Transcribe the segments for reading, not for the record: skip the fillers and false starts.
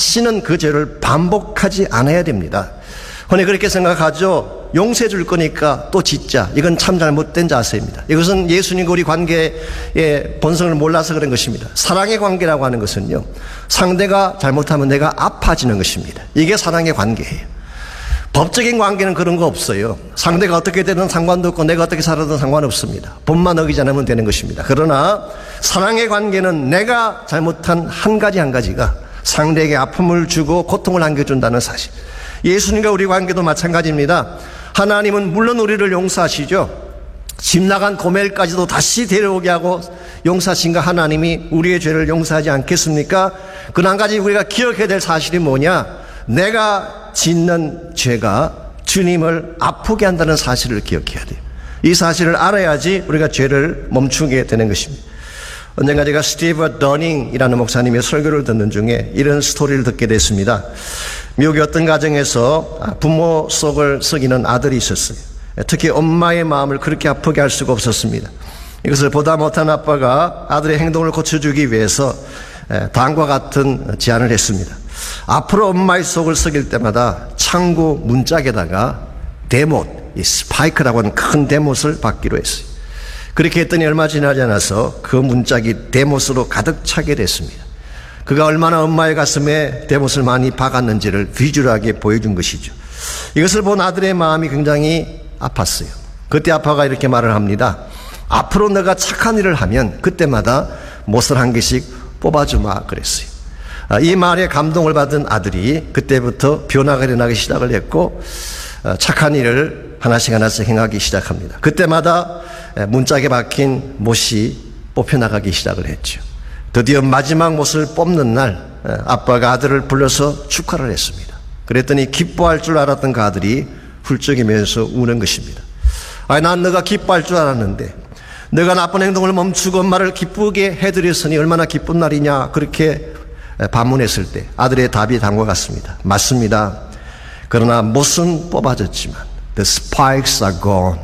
다시는 그 죄를 반복하지 않아야 됩니다. 흔히 그렇게 생각하죠. 용서해 줄 거니까 또 짓자. 이건 참 잘못된 자세입니다. 이것은 예수님과 우리 관계의 본성을 몰라서 그런 것입니다. 사랑의 관계라고 하는 것은요, 상대가 잘못하면 내가 아파지는 것입니다. 이게 사랑의 관계예요. 법적인 관계는 그런 거 없어요. 상대가 어떻게 되든 상관도 없고 내가 어떻게 살아도 상관없습니다. 법만 어기지 않으면 되는 것입니다. 그러나 사랑의 관계는 내가 잘못한 한 가지가 상대에게 아픔을 주고 고통을 안겨준다는 사실. 예수님과 우리 관계도 마찬가지입니다. 하나님은 물론 우리를 용서하시죠. 집 나간 고멜까지도 다시 데려오게 하고 용서하신가 하나님이 우리의 죄를 용서하지 않겠습니까? 그러나 한 가지 우리가 기억해야 될 사실이 뭐냐? 내가 짓는 죄가 주님을 아프게 한다는 사실을 기억해야 돼요. 이 사실을 알아야지 우리가 죄를 멈추게 되는 것입니다. 언젠가 제가 스티브 더닝이라는 목사님의 설교를 듣는 중에 이런 스토리를 듣게 됐습니다. 미국의 어떤 가정에서 부모 속을 썩이는 아들이 있었어요. 특히 엄마의 마음을 그렇게 아프게 할 수가 없었습니다. 이것을 보다 못한 아빠가 아들의 행동을 고쳐주기 위해서 다음과 같은 제안을 했습니다. 앞으로 엄마의 속을 썩일 때마다 창구 문짝에다가 대못, 이 스파이크라고 하는 큰 대못을 받기로 했어요. 그렇게 했더니 얼마 지나지 않아서 그 문짝이 대못으로 가득 차게 됐습니다. 그가 얼마나 엄마의 가슴에 대못을 많이 박았는지를 비주얼하게 보여준 것이죠. 이것을 본 아들의 마음이 굉장히 아팠어요. 그때 아빠가 이렇게 말을 합니다. 앞으로 내가 착한 일을 하면 그때마다 못을 한 개씩 뽑아주마 그랬어요. 이 말에 감동을 받은 아들이 그때부터 변화가 일어나기 시작을 했고 착한 일을 하나씩 행하기 시작합니다. 그때마다 문짝에 박힌 못이 뽑혀나가기 시작을 했죠. 드디어 마지막 못을 뽑는 날 아빠가 아들을 불러서 축하를 했습니다. 그랬더니 기뻐할 줄 알았던 그 아들이 훌쩍이면서 우는 것입니다. 난 너가 기뻐할 줄 알았는데 너가 나쁜 행동을 멈추고 엄마를 기쁘게 해드렸으니 얼마나 기쁜 날이냐 그렇게 반문했을 때 아들의 답이 다음과 같습니다. 맞습니다. 그러나 못은 뽑아졌지만 the spikes are gone.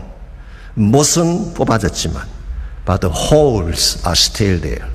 못은 뽑아졌지만 but the holes are still there.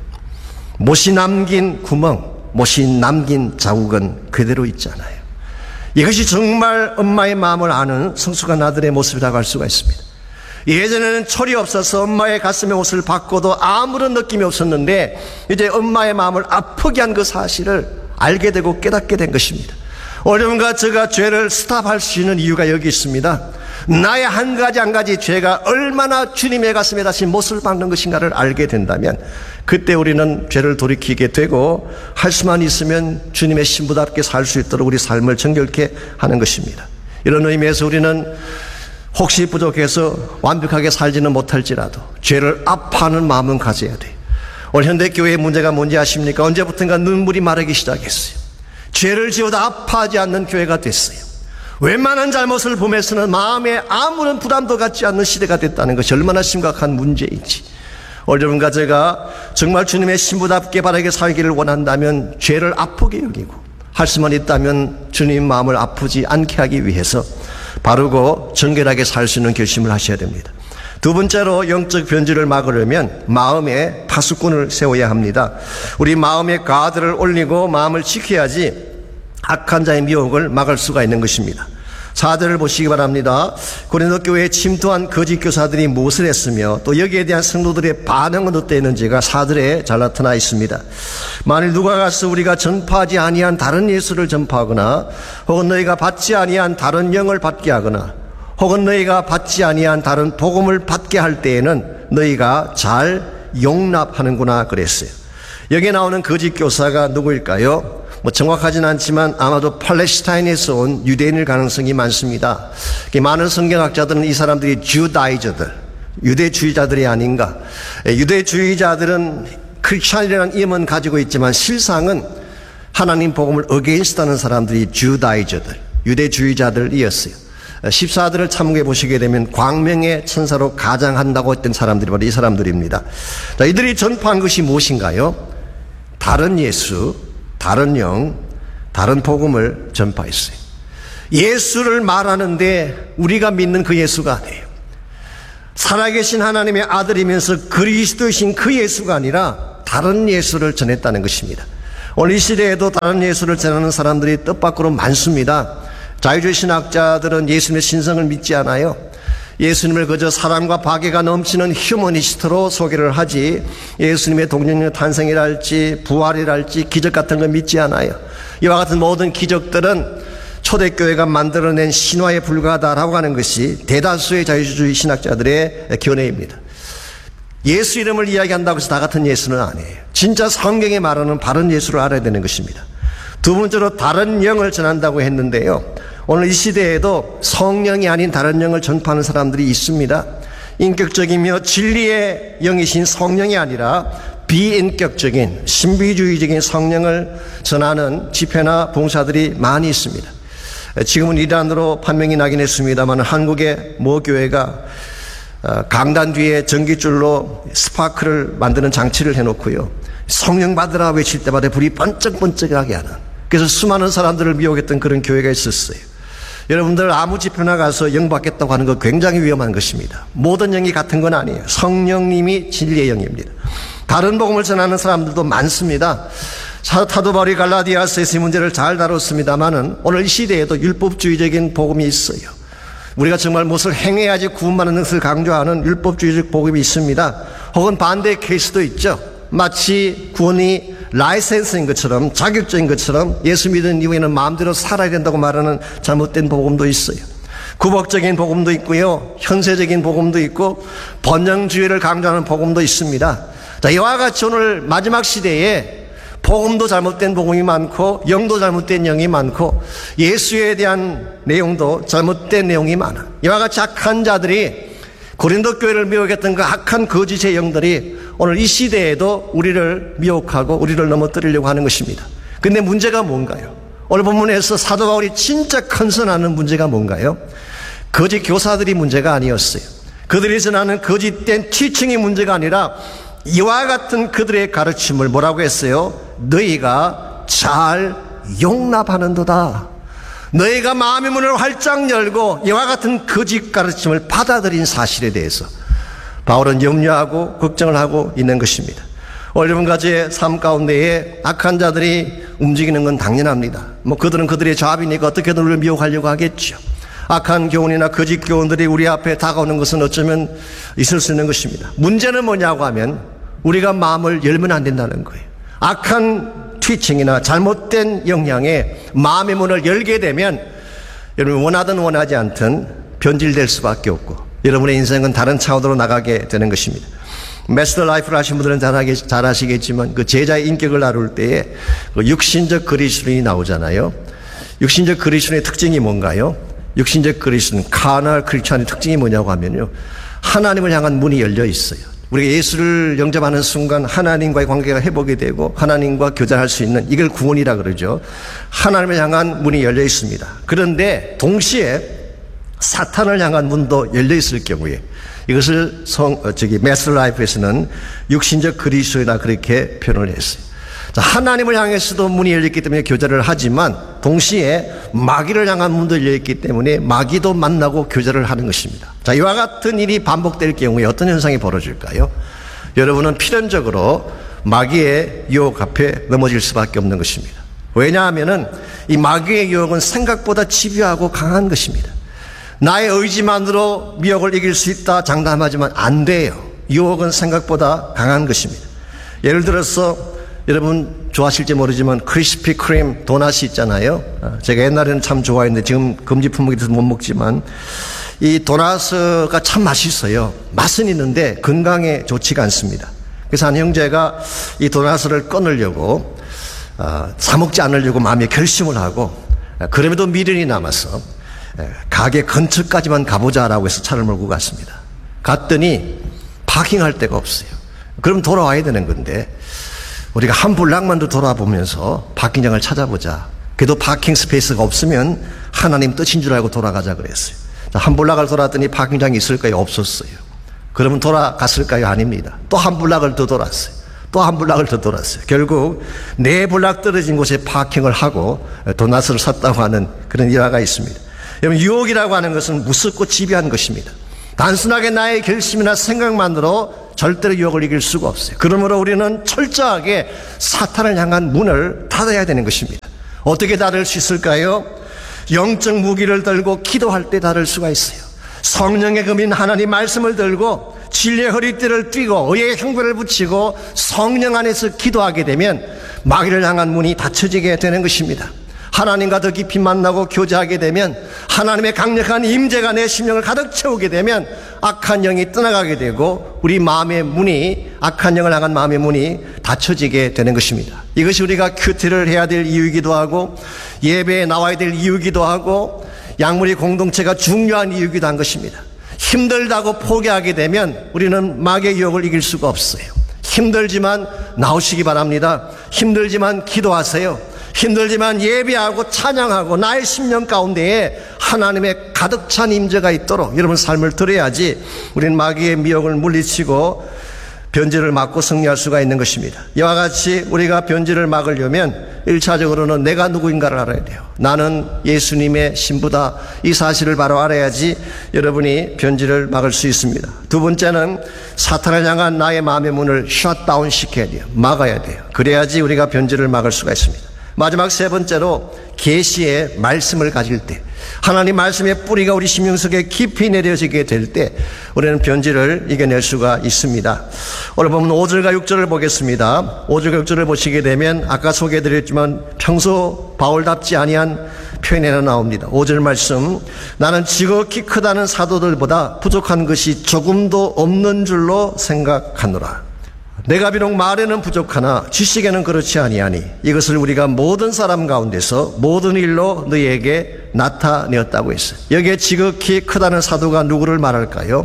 못이 남긴 구멍, 못이 남긴 자국은 그대로 있잖아요. 이것이 정말 엄마의 마음을 아는 성숙한 아들의 모습이라고 할 수가 있습니다. 예전에는 철이 없어서 엄마의 가슴에 옷을 받고도 아무런 느낌이 없었는데 이제 엄마의 마음을 아프게 한 그 사실을 알게 되고 깨닫게 된 것입니다. 어려움과 저가 죄를 스탑할 수 있는 이유가 여기 있습니다. 나의 한 가지 죄가 얼마나 주님의 가슴에 다시 못을 박는 것인가를 알게 된다면 그때 우리는 죄를 돌이키게 되고 할 수만 있으면 주님의 신부답게 살 수 있도록 우리 삶을 정결케 하는 것입니다. 이런 의미에서 우리는 혹시 부족해서 완벽하게 살지는 못할지라도 죄를 아파하는 마음은 가져야 돼요. 오늘 현대교회의 문제가 뭔지 아십니까? 언제부턴가 눈물이 마르기 시작했어요. 죄를 지어도 아파하지 않는 교회가 됐어요. 웬만한 잘못을 보면서는 마음에 아무런 부담도 갖지 않는 시대가 됐다는 것이 얼마나 심각한 문제인지. 여러분과 제가 정말 주님의 신부답게 바르게 살기를 원한다면 죄를 아프게 여기고 할 수만 있다면 주님 마음을 아프지 않게 하기 위해서 바르고 정결하게 살 수 있는 결심을 하셔야 됩니다. 두 번째로 영적 변질을 막으려면 마음에 파수꾼을 세워야 합니다. 우리 마음에 가드를 올리고 마음을 지켜야지 악한 자의 미혹을 막을 수가 있는 것입니다. 4절을 보시기 바랍니다. 고린도 교회에 침투한 거짓 교사들이 무엇을 했으며 또 여기에 대한 성도들의 반응은 어땠는지가 4절에 잘 나타나 있습니다. 만일 누가 가서 우리가 전파하지 아니한 다른 예수를 전파하거나 혹은 너희가 받지 아니한 다른 영을 받게 하거나 혹은 너희가 받지 아니한 다른 복음을 받게 할 때에는 너희가 잘 용납하는구나 그랬어요. 여기에 나오는 거짓 교사가 누구일까요? 정확하진 않지만 아마도 팔레스타인에서 온 유대인일 가능성이 많습니다. 많은 성경학자들은 이 사람들이 주다이저들, 유대주의자들이 아닌가. 유대주의자들은 크리스찬이라는 이름은 가지고 있지만 실상은 하나님 복음을 어게인스트하는 사람들이 주다이저들, 유대주의자들이었어요. 14들을 참고해 보시게 되면 광명의 천사로 가장한다고 했던 사람들이 바로 이 사람들입니다. 자, 이들이 전파한 것이 무엇인가요? 다른 예수, 다른 영, 다른 복음을 전파했어요. 예수를 말하는데 우리가 믿는 그 예수가 아니에요. 살아계신 하나님의 아들이면서 그리스도이신 그 예수가 아니라 다른 예수를 전했다는 것입니다. 오늘 이 시대에도 다른 예수를 전하는 사람들이 뜻밖으로 많습니다. 자유주의 신학자들은 예수님의 신성을 믿지 않아요. 예수님을 그저 사랑과 박애가 넘치는 휴머니스트로 소개를 하지 예수님의 동정의 탄생이랄지 부활이랄지 기적 같은 거 믿지 않아요. 이와 같은 모든 기적들은 초대교회가 만들어낸 신화에 불과하다라고 하는 것이 대다수의 자유주의 신학자들의 견해입니다. 예수 이름을 이야기한다고 해서 다 같은 예수는 아니에요. 진짜 성경에 말하는 바른 예수를 알아야 되는 것입니다. 두 번째로 다른 영을 전한다고 했는데요. 오늘 이 시대에도 성령이 아닌 다른 영을 전파하는 사람들이 있습니다. 인격적이며 진리의 영이신 성령이 아니라 비인격적인 신비주의적인 성령을 전하는 집회나 봉사들이 많이 있습니다. 지금은 이란으로 판명이 나긴 했습니다만 한국의 모 교회가 강단 뒤에 전기줄로 스파크를 만드는 장치를 해놓고요. 성령 받으라 외칠 때마다 불이 번쩍번쩍하게 하는, 그래서 수많은 사람들을 미혹했던 그런 교회가 있었어요. 여러분들 아무 집회나 가서 영 받겠다고 하는 거 굉장히 위험한 것입니다. 모든 영이 같은 건 아니에요. 성령님이 진리의 영입니다. 다른 복음을 전하는 사람들도 많습니다. 사도 바울이 갈라디아서에서 이 문제를 잘 다뤘습니다만은 오늘 이 시대에도 율법주의적인 복음이 있어요. 우리가 정말 무엇을 행해야지 구원받는 것을 강조하는 율법주의적 복음이 있습니다. 혹은 반대의 케이스도 있죠. 마치 구원이 라이센스인 것처럼, 자격적인 것처럼 예수 믿은 이후에는 마음대로 살아야 된다고 말하는 잘못된 복음도 있어요. 구법적인 복음도 있고요, 현세적인 복음도 있고 번영주의를 강조하는 복음도 있습니다. 자, 이와 같이 오늘 마지막 시대에 복음도 잘못된 복음이 많고 영도 잘못된 영이 많고 예수에 대한 내용도 잘못된 내용이 많아. 이와 같이 악한 자들이, 고린도 교회를 미혹했던 그 악한 거짓의 영들이 오늘 이 시대에도 우리를 미혹하고 우리를 넘어뜨리려고 하는 것입니다. 근데 문제가 뭔가요? 오늘 본문에서 사도 바울이 진짜 컨선하는 문제가 뭔가요? 거짓 교사들이 문제가 아니었어요. 그들이 전하는 거짓된 티칭이 문제가 아니라 이와 같은 그들의 가르침을 뭐라고 했어요? 너희가 잘 용납하는도다. 너희가 마음의 문을 활짝 열고 이와 같은 거짓 가르침을 받아들인 사실에 대해서 바울은 염려하고 걱정을 하고 있는 것입니다. 오늘 여러분 가지의 삶 가운데에 악한 자들이 움직이는 건 당연합니다. 그들은 그들의 자비니까 어떻게든 우리를 미혹하려고 하겠죠. 악한 교훈이나 거짓 교훈들이 우리 앞에 다가오는 것은 어쩌면 있을 수 있는 것입니다. 문제는 뭐냐고 하면 우리가 마음을 열면 안 된다는 거예요. 악한 티칭이나 잘못된 영향에 마음의 문을 열게 되면 여러분 원하든 원하지 않든 변질될 수밖에 없고 여러분의 인생은 다른 차원으로 나가게 되는 것입니다. 마스터 라이프를 하신 분들은 잘 아시겠지만 그 제자의 인격을 나눌 때에 그 육신적 그리스도인이 나오잖아요. 육신적 그리스도인의 특징이 뭔가요? 육신적 그리스도인, 카널 크리스천의 특징이 뭐냐고 하면요, 하나님을 향한 문이 열려 있어요. 우리가 예수를 영접하는 순간 하나님과의 관계가 회복이 되고 하나님과 교제할 수 있는, 이걸 구원이라 그러죠. 하나님을 향한 문이 열려 있습니다. 그런데 동시에 사탄을 향한 문도 열려 있을 경우에 이것을 메스 라이프에서는 육신적 그리스도이다 그렇게 표현을 했어요. 자, 하나님을 향해서도 문이 열렸기 때문에 교제를 하지만 동시에 마귀를 향한 문도 열렸기 때문에 마귀도 만나고 교제를 하는 것입니다. 자, 이와 같은 일이 반복될 경우에 어떤 현상이 벌어질까요? 여러분은 필연적으로 마귀의 유혹 앞에 넘어질 수밖에 없는 것입니다. 왜냐하면은 이 마귀의 유혹은 생각보다 집요하고 강한 것입니다. 나의 의지만으로 미혹을 이길 수 있다 장담하지만 안 돼요. 유혹은 생각보다 강한 것입니다. 예를 들어서 여러분 좋아하실지 모르지만 크리스피 크림 도넛이 있잖아요. 제가 옛날에는 참 좋아했는데 지금 금지 품목이 돼서 못 먹지만 이 도넛가 참 맛있어요. 맛은 있는데 건강에 좋지가 않습니다. 그래서 한 형제가 이 도넛을 끊으려고 사 먹지 않으려고 마음에 결심을 하고 그럼에도 미련이 남아서 가게 근처까지만 가보자라고 해서 차를 몰고 갔습니다. 갔더니 파킹할 데가 없어요. 그럼 돌아와야 되는 건데 우리가 한 블락만 더 돌아보면서 파킹장을 찾아보자. 그래도 파킹 스페이스가 없으면 하나님 뜻인 줄 알고 돌아가자 그랬어요. 한 블락을 돌았더니 파킹장이 있을까요? 없었어요. 그러면 돌아갔을까요? 아닙니다. 또 한 블락을 더 돌았어요. 또 한 블락을 더 돌았어요. 결국 4블락 떨어진 곳에 파킹을 하고 도넛을 샀다고 하는 그런 일화가 있습니다. 여러분, 유혹이라고 하는 것은 무섭고 지배한 것입니다. 단순하게 나의 결심이나 생각만으로 절대로 유혹을 이길 수가 없어요. 그러므로 우리는 철저하게 사탄을 향한 문을 닫아야 되는 것입니다. 어떻게 닫을 수 있을까요? 영적 무기를 들고 기도할 때 닫을 수가 있어요. 성령의 금인 하나님 말씀을 들고 진리의 허리띠를 띠고 의의 형벌을 붙이고 성령 안에서 기도하게 되면 마귀를 향한 문이 닫혀지게 되는 것입니다. 하나님과 더 깊이 만나고 교제하게 되면 하나님의 강력한 임재가 내 심령을 가득 채우게 되면 악한 영이 떠나가게 되고 우리 마음의 문이, 악한 영을 향한 마음의 문이 닫혀지게 되는 것입니다. 이것이 우리가 큐티를 해야 될 이유이기도 하고 예배에 나와야 될 이유이기도 하고 양무리 공동체가 중요한 이유이기도 한 것입니다. 힘들다고 포기하게 되면 우리는 마귀의 유혹을 이길 수가 없어요. 힘들지만 나오시기 바랍니다. 힘들지만 기도하세요. 힘들지만 예배하고 찬양하고 나의 심령 가운데에 하나님의 가득 찬 임재가 있도록 여러분 삶을 들어야지 우리는 마귀의 미혹을 물리치고 변질을 막고 승리할 수가 있는 것입니다. 이와 같이 우리가 변질을 막으려면 1차적으로는 내가 누구인가를 알아야 돼요. 나는 예수님의 신부다. 이 사실을 바로 알아야지 여러분이 변질을 막을 수 있습니다. 두 번째는 사탄을 향한 나의 마음의 문을 셧다운 시켜야 돼요. 막아야 돼요. 그래야지 우리가 변질을 막을 수가 있습니다. 마지막 세 번째로 계시의 말씀을 가질 때, 하나님 말씀의 뿌리가 우리 심령 속에 깊이 내려지게 될 때 우리는 변질을 이겨낼 수가 있습니다. 오늘 보면 5절과 6절을 보겠습니다. 5절과 6절을 보시게 되면 아까 소개해드렸지만 평소 바울답지 아니한 표현이 하나 나옵니다. 5절 말씀, 나는 지극히 크다는 사도들보다 부족한 것이 조금도 없는 줄로 생각하노라. 내가 비록 말에는 부족하나 지식에는 그렇지 아니하니 이것을 우리가 모든 사람 가운데서 모든 일로 너희에게 나타내었다고 했어요. 여기에 지극히 크다는 사도가 누구를 말할까요?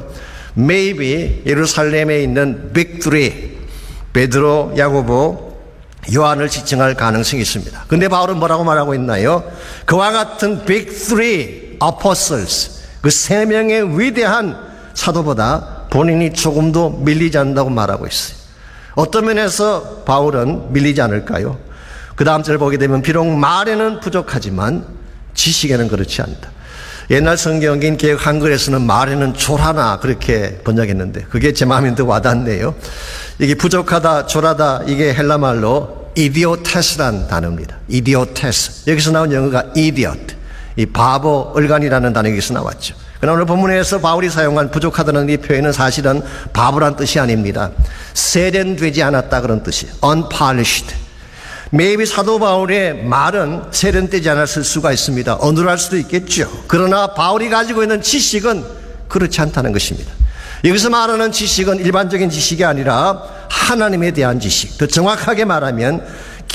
Maybe 예루살렘에 있는 Big Three, 베드로, 야고보, 요한을 지칭할 가능성이 있습니다. 근데 바울은 뭐라고 말하고 있나요? 그와 같은 Big Three Apostles, 그 세 명의 위대한 사도보다 본인이 조금도 밀리지 않는다고 말하고 있어요. 어떤 면에서 바울은 밀리지 않을까요? 그 다음 절 보게 되면 비록 말에는 부족하지만 지식에는 그렇지 않다. 옛날 성경인 개역 한글에서는 말에는 졸하나 그렇게 번역했는데 그게 제 마음에 더 와닿네요. 이게 부족하다, 졸하다, 이게 헬라말로 이디오테스란 단어입니다. 이디오테스. 여기서 나온 영어가 idiot, 이 바보, 얼간이라는 단어가 여기서 나왔죠. 그러나 오늘 본문에서 바울이 사용한 부족하다는 이 표현은 사실은 바보란 뜻이 아닙니다. 세련되지 않았다 그런 뜻이에요. unpolished. maybe 사도 바울의 말은 세련되지 않았을 수가 있습니다. 어눌할 수도 있겠죠. 그러나 바울이 가지고 있는 지식은 그렇지 않다는 것입니다. 여기서 말하는 지식은 일반적인 지식이 아니라 하나님에 대한 지식, 더 정확하게 말하면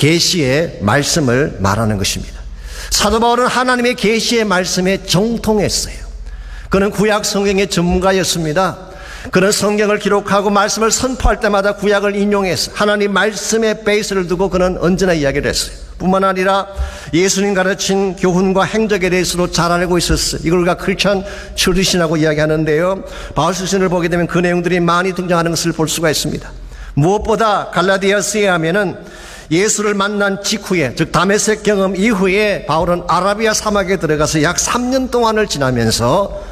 계시의 말씀을 말하는 것입니다. 사도 바울은 하나님의 계시의 말씀에 정통했어요. 그는 구약 성경의 전문가였습니다. 그는 성경을 기록하고 말씀을 선포할 때마다 구약을 인용해서 하나님 말씀의 베이스를 두고 그는 언제나 이야기를 했어요. 뿐만 아니라 예수님 가르친 교훈과 행적에 대해서도 잘 알고 있었어요. 이걸 우리가 크리스천 트래디션이라고 이야기하는데요. 바울 서신을 보게 되면 그 내용들이 많이 등장하는 것을 볼 수가 있습니다. 무엇보다 갈라디아서에 하면은 예수를 만난 직후에, 즉 다메섹 경험 이후에 바울은 아라비아 사막에 들어가서 약 3년 동안을 지나면서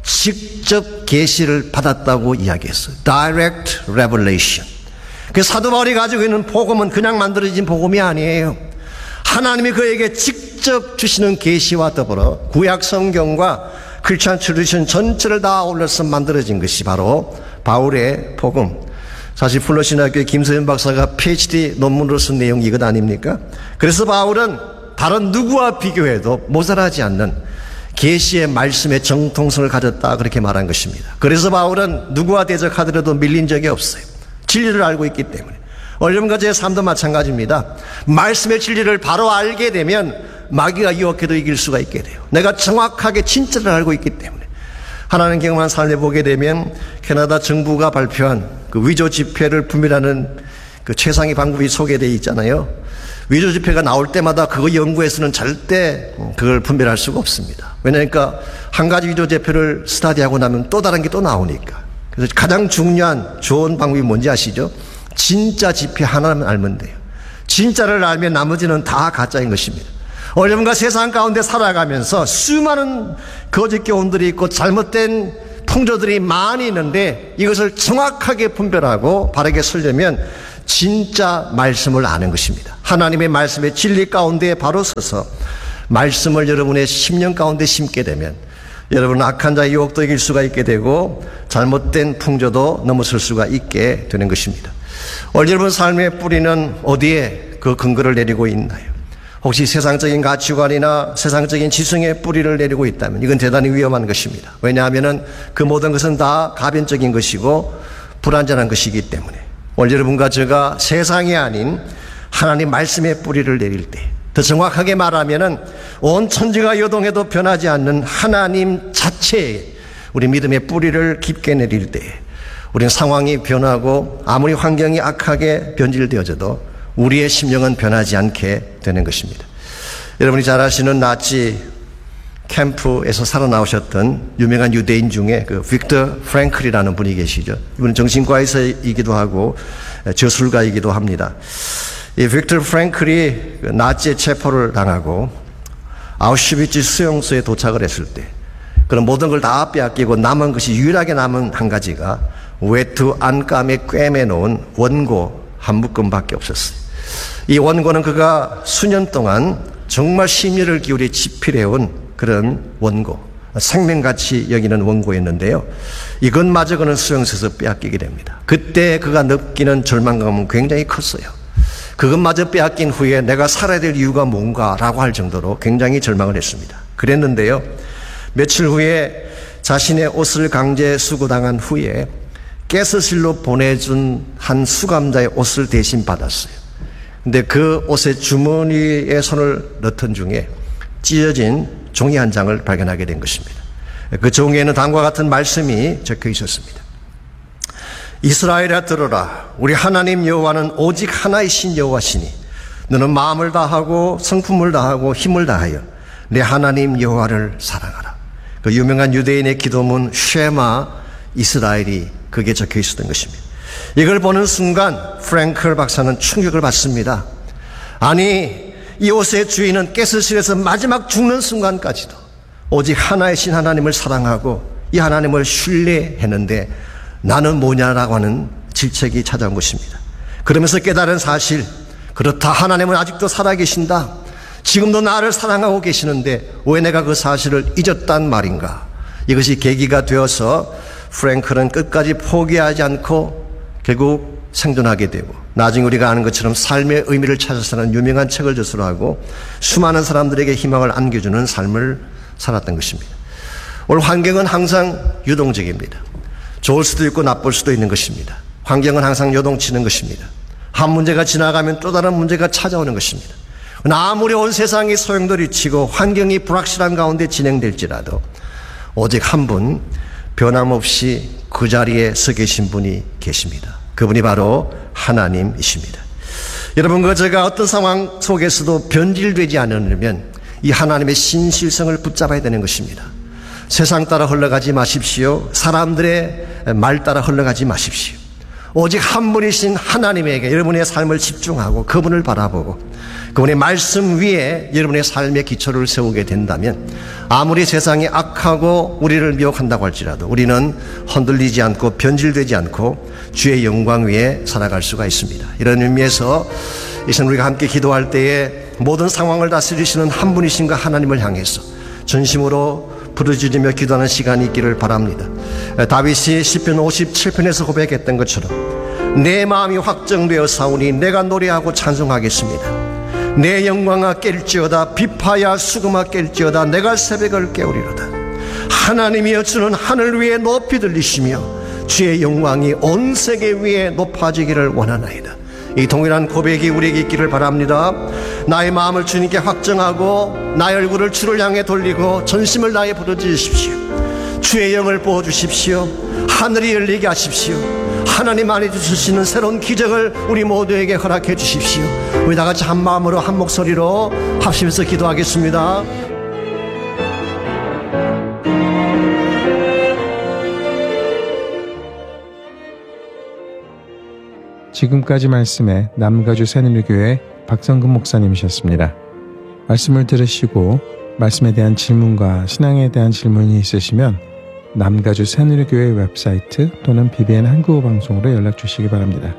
직접 계시를 받았다고 이야기했어요. Direct Revelation. 그 사도 바울이 가지고 있는 복음은 그냥 만들어진 복음이 아니에요. 하나님이 그에게 직접 주시는 계시와 더불어 구약 성경과 크리스천 트래디션 전체를 다 어울려서 만들어진 것이 바로 바울의 복음. 사실 플러신학교의 김서연 박사가 PhD 논문으로 쓴 내용이 이것 아닙니까? 그래서 바울은 다른 누구와 비교해도 모자라지 않는 계시의 말씀의 정통성을 가졌다 그렇게 말한 것입니다. 그래서 바울은 누구와 대적하더라도 밀린 적이 없어요. 진리를 알고 있기 때문에. 여러분과 제 삶도 마찬가지입니다. 말씀의 진리를 바로 알게 되면 마귀가 유혹해도 이길 수가 있게 돼요. 내가 정확하게 진짜를 알고 있기 때문에. 하나님 경험한 삶을 보게 되면 캐나다 정부가 발표한 그 위조 지폐를 분별하는 그 최상위 방법이 소개되어 있잖아요. 위조 지폐가 나올 때마다 그거 연구에서는 절대 그걸 분별할 수가 없습니다. 왜냐니까 한 가지 위조 지폐를 스터디하고 나면 또 다른 게 또 나오니까. 그래서 가장 중요한 좋은 방법이 뭔지 아시죠? 진짜 지폐 하나만 알면 돼요. 진짜를 알면 나머지는 다 가짜인 것입니다. 여러분과 세상 가운데 살아가면서 수많은 거짓 교훈들이 있고 잘못된 풍조들이 많이 있는데 이것을 정확하게 분별하고 바르게 쓰려면 진짜 말씀을 아는 것입니다. 하나님의 말씀의 진리 가운데 바로 서서 말씀을 여러분의 심령 가운데 심게 되면 여러분은 악한 자의 유혹도 이길 수가 있게 되고 잘못된 풍조도 넘어설 수가 있게 되는 것입니다. 오늘 여러분 삶의 뿌리는 어디에 그 근거를 내리고 있나요? 혹시 세상적인 가치관이나 세상적인 지성의 뿌리를 내리고 있다면 이건 대단히 위험한 것입니다. 왜냐하면 그 모든 것은 다 가변적인 것이고 불완전한 것이기 때문에 오늘 여러분과 제가 세상이 아닌 하나님 말씀의 뿌리를 내릴 때, 더 정확하게 말하면 온 천지가 요동해도 변하지 않는 하나님 자체의 우리 믿음의 뿌리를 깊게 내릴 때 우리는 상황이 변하고 아무리 환경이 악하게 변질되어져도 우리의 심령은 변하지 않게 되는 것입니다. 여러분이 잘 아시는 나치 캠프에서 살아나오셨던 유명한 유대인 중에 그 빅터 프랭클이라는 분이 계시죠. 이분은 정신과의사이기도 하고 저술가이기도 합니다. 이 빅터 프랭클이 나치의 체포를 당하고 아우슈비츠 수용소에 도착을 했을 때 그런 모든 걸 다 빼앗기고 남은 것이 유일하게 남은 한 가지가 외투 안감에 꿰매 놓은 원고 한 묶음밖에 없었어요. 이 원고는 그가 수년 동안 정말 심혈을 기울여 집필해온 그런 원고, 생명같이 여기는 원고였는데요. 이것마저 그는 수용소에서 빼앗기게 됩니다. 그때 그가 느끼는 절망감은 굉장히 컸어요. 그것마저 빼앗긴 후에 내가 살아야 될 이유가 뭔가라고 할 정도로 굉장히 절망을 했습니다. 그랬는데요. 며칠 후에 자신의 옷을 강제 수거당한 후에 가스실로 보내준 한 수감자의 옷을 대신 받았어요. 근데 그 옷의 주머니에 손을 넣던 중에 찢어진 종이 한 장을 발견하게 된 것입니다. 그 종이에는 다음과 같은 말씀이 적혀 있었습니다. 이스라엘아 들어라. 우리 하나님 여호와는 오직 하나이신 여호와시니 너는 마음을 다하고 성품을 다하고 힘을 다하여 내 하나님 여호와를 사랑하라. 그 유명한 유대인의 기도문 쉐마 이스라엘이 그게 적혀 있었던 것입니다. 이걸 보는 순간 프랭클 박사는 충격을 받습니다. 아니, 이 옷의 주인은 가스실에서 마지막 죽는 순간까지도 오직 하나이신 하나님을 사랑하고 이 하나님을 신뢰했는데 나는 뭐냐라고 하는 질책이 찾아온 것입니다. 그러면서 깨달은 사실, 그렇다, 하나님은 아직도 살아계신다. 지금도 나를 사랑하고 계시는데 왜 내가 그 사실을 잊었단 말인가. 이것이 계기가 되어서 프랭클은 끝까지 포기하지 않고 결국 생존하게 되고 나중에 우리가 아는 것처럼 삶의 의미를 찾아서는 유명한 책을 저술하고 수많은 사람들에게 희망을 안겨주는 삶을 살았던 것입니다. 오늘 환경은 항상 유동적입니다. 좋을 수도 있고 나쁠 수도 있는 것입니다. 환경은 항상 요동치는 것입니다. 한 문제가 지나가면 또 다른 문제가 찾아오는 것입니다. 아무리 온 세상이 소용돌이치고 환경이 불확실한 가운데 진행될지라도 오직 한 분 변함없이 그 자리에 서 계신 분이 계십니다. 그분이 바로 하나님이십니다. 여러분과 제가 어떤 상황 속에서도 변질되지 않으려면 이 하나님의 신실성을 붙잡아야 되는 것입니다. 세상 따라 흘러가지 마십시오. 사람들의 말 따라 흘러가지 마십시오. 오직 한 분이신 하나님에게 여러분의 삶을 집중하고 그분을 바라보고 그분의 말씀 위에 여러분의 삶의 기초를 세우게 된다면 아무리 세상이 악하고 우리를 미혹한다고 할지라도 우리는 흔들리지 않고 변질되지 않고 주의 영광 위에 살아갈 수가 있습니다. 이런 의미에서 이 시간 우리가 함께 기도할 때에 모든 상황을 다스리시는 한 분이신가 하나님을 향해서 전심으로 부르짖으며 기도하는 시간이 있기를 바랍니다. 다윗이 시편 57편에서 고백했던 것처럼 내 마음이 확정되어 사오니 내가 노래하고 찬송하겠습니다. 내 영광아 깰지어다 비파야 수금아 깰지어다 내가 새벽을 깨우리로다. 하나님이여 주는 하늘 위에 높이 들리시며 주의 영광이 온 세계 위에 높아지기를 원하나이다. 이 동일한 고백이 우리에게 있기를 바랍니다. 나의 마음을 주님께 확정하고 나의 얼굴을 주를 향해 돌리고 전심을 다해 부르짖으십시오. 주의 영을 부어주십시오. 하늘이 열리게 하십시오. 하나님 안에 주시는 새로운 기적을 우리 모두에게 허락해 주십시오. 우리 다 같이 한 마음으로 한 목소리로 합심해서 기도하겠습니다. 지금까지 말씀에 남가주 새누리교회 박성근 목사님이셨습니다. 말씀을 들으시고 말씀에 대한 질문과 신앙에 대한 질문이 있으시면 남가주 새누리교회 웹사이트 또는 BBN 한국어 방송으로 연락 주시기 바랍니다.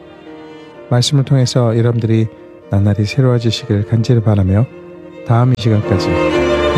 말씀을 통해서 여러분들이 나날이 새로워지시길 간절히 바라며 다음 이 시간까지